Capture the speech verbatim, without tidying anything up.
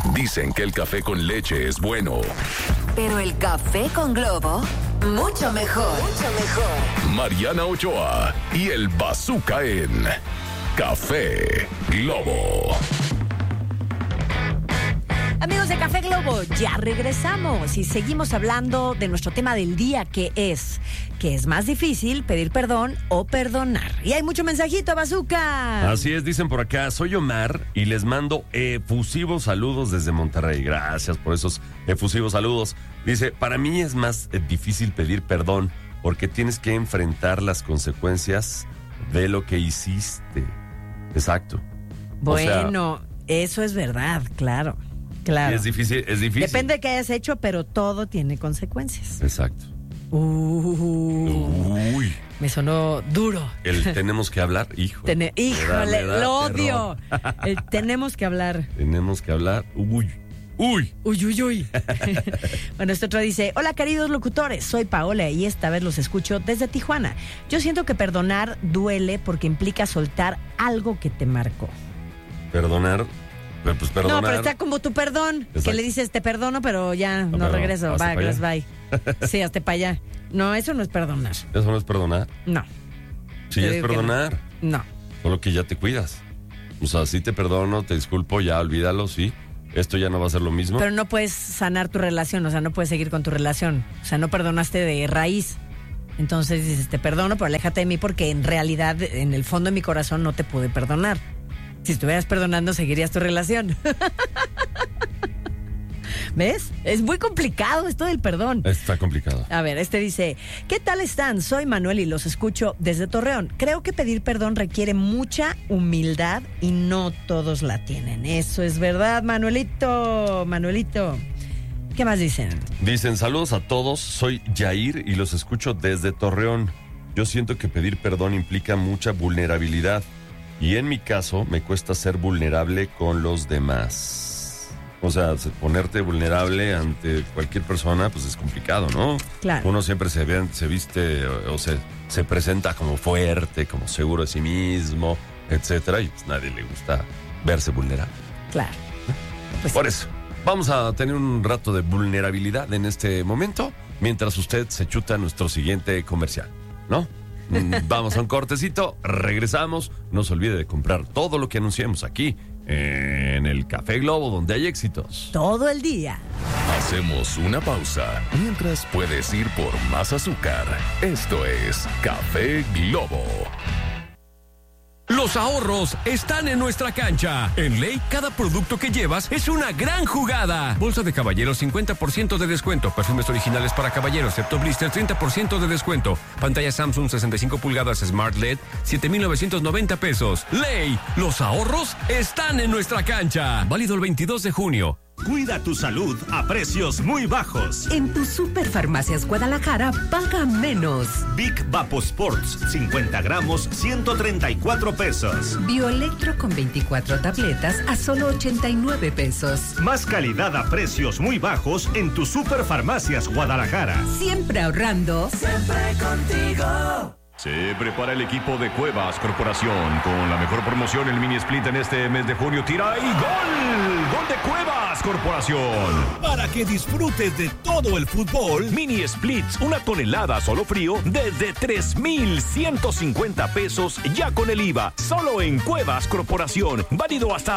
Dicen que el café con leche es bueno. Pero el café con Globo, mucho mejor. Mucho mejor. Mariana Ochoa y el Bazooka en Café Globo. Amigos de Café Globo, ya regresamos y seguimos hablando de nuestro tema del día, que es que es más difícil pedir perdón o perdonar. Y hay mucho mensajito, Bazooka. Así es, dicen por acá, soy Omar y les mando efusivos saludos desde Monterrey. Gracias por esos efusivos saludos. Dice, para mí es más difícil pedir perdón porque tienes que enfrentar las consecuencias de lo que hiciste. Exacto. Bueno, o sea, eso es verdad, claro. Claro. Es difícil, es difícil. Depende de qué hayas hecho, pero todo tiene consecuencias. Exacto. Uh, Uy. Me sonó duro. El tenemos que hablar, hijo. Ten- híjole, me da, me da lo odio. El tenemos que hablar. Tenemos que hablar. Uy. Uy. Uy, uy, uy. Bueno, este otro dice, hola queridos locutores, soy Paola y esta vez los escucho desde Tijuana. Yo siento que perdonar duele porque implica soltar algo que te marcó. Perdonar. Pero pues perdonar. No, pero está como tu perdón, Exacto. que le dices te perdono, pero ya no, No, pero regreso. hazte Bye, pa' gracias, allá. bye. Sí, hasta para allá. No, eso no es perdonar. Eso no es perdonar. No. Sí, Te es digo que perdonar. No. no. Solo que ya te cuidas. O sea, sí te perdono, te disculpo, ya olvídalo, sí. Esto ya no va a ser lo mismo. Pero no puedes sanar tu relación, o sea, no puedes seguir con tu relación. O sea, no perdonaste de raíz. Entonces dices, te perdono, pero aléjate de mí porque en realidad, en el fondo de mi corazón, no te pude perdonar. Si estuvieras perdonando, seguirías tu relación. ¿Ves? Es muy complicado esto del perdón. Está complicado. A ver, este dice, ¿qué tal están? Soy Manuel y los escucho desde Torreón. Creo que pedir perdón requiere mucha humildad y no todos la tienen. Eso es verdad, Manuelito. Manuelito. ¿Qué más dicen? Dicen, saludos a todos, soy Yair y los escucho desde Torreón. Yo siento que pedir perdón implica mucha vulnerabilidad y en mi caso me cuesta ser vulnerable con los demás. O sea, ponerte vulnerable ante cualquier persona, pues es complicado, ¿no? Claro. Uno siempre se, ve, se viste o, o se, se presenta como fuerte, como seguro de sí mismo, etcétera, y pues nadie le gusta verse vulnerable. Claro. Pues Por sí. eso, vamos a tener un rato de vulnerabilidad en este momento, mientras usted se chuta nuestro siguiente comercial, ¿no? Mm, Vamos a un cortecito, regresamos. No se olvide de comprar todo lo que anunciamos aquí en el Café Globo, donde hay éxitos. Todo el día. Hacemos una pausa mientras puedes ir por más azúcar. Esto es Café Globo. Los ahorros están en nuestra cancha. En Ley, cada producto que llevas es una gran jugada. Bolsa de caballeros, cincuenta por ciento de descuento. Perfumes originales para caballeros, excepto blister, treinta por ciento de descuento. Pantalla Samsung sesenta y cinco pulgadas Smart L E D, siete mil novecientos noventa pesos. Ley, los ahorros están en nuestra cancha. Válido el veintidós de junio. Cuida tu salud a precios muy bajos. En tu Superfarmacias Guadalajara, paga menos. Big Vaposports, cincuenta gramos, ciento treinta y cuatro pesos. Bioelectro con veinticuatro tabletas a solo ochenta y nueve pesos. Más calidad a precios muy bajos en tu Superfarmacias Guadalajara. Siempre ahorrando. Siempre contigo. Se prepara el equipo de Cuevas Corporación con la mejor promoción, el mini split en este mes de junio. Tira y gol. Gol de Cuevas Corporación. Para que disfrutes de todo el fútbol, mini splits, una tonelada solo frío desde tres mil ciento cincuenta pesos ya con el I V A. Solo en Cuevas Corporación. Válido hasta